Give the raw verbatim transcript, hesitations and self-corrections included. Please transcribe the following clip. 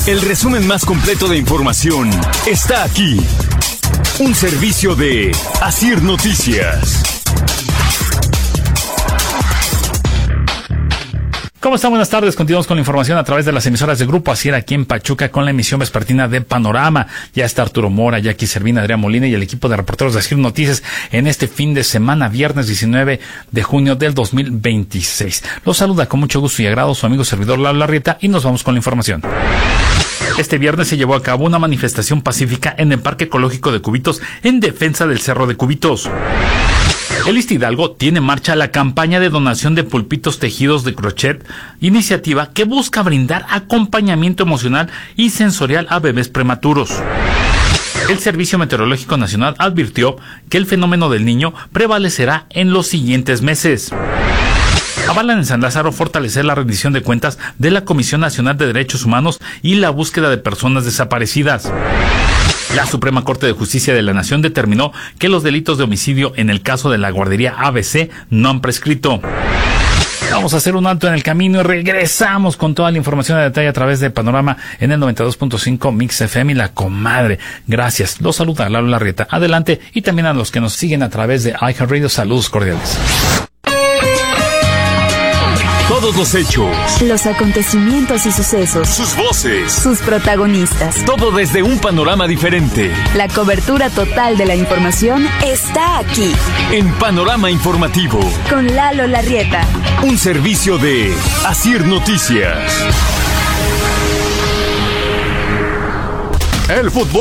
El resumen más completo de información está aquí. Un servicio de Asir Noticias. ¿Cómo están? Buenas tardes. Continuamos con la información a través de las emisoras de Grupo Asir aquí en Pachuca con la emisión vespertina de Panorama. Ya está Arturo Mora, Jackie Servina, Adrián Molina y el equipo de reporteros de Asir Noticias en este fin de semana, viernes diecinueve de junio del dos mil veintiséis. Los saluda con mucho gusto y agrado su amigo servidor Lalo Larrieta y nos vamos con la información. Este viernes se llevó a cabo una manifestación pacífica en el Parque Ecológico de Cubitos en defensa del Cerro de Cubitos. El Ixte Hidalgo tiene en marcha la campaña de donación de pulpitos tejidos de crochet, iniciativa que busca brindar acompañamiento emocional y sensorial a bebés prematuros. El Servicio Meteorológico Nacional advirtió que el fenómeno del Niño prevalecerá en los siguientes meses. Avalan en San Lázaro fortalecer la rendición de cuentas de la Comisión Nacional de Derechos Humanos y la búsqueda de personas desaparecidas. La Suprema Corte de Justicia de la Nación determinó que los delitos de homicidio en el caso de la guardería A B C no han prescrito. Vamos a hacer un alto en el camino y regresamos con toda la información de detalle a través de Panorama en el noventa y dos punto cinco Mix F M y La Comadre. Gracias. Los saluda Lalo Larrieta. Adelante. Y también a los que nos siguen a través de iHeartRadio. Saludos cordiales. Todos los hechos, los acontecimientos y sucesos, sus voces, sus protagonistas. Todo desde un panorama diferente. La cobertura total de la información está aquí. En Panorama Informativo. Con Lalo Larrieta. Un servicio de Asir Noticias. El fútbol.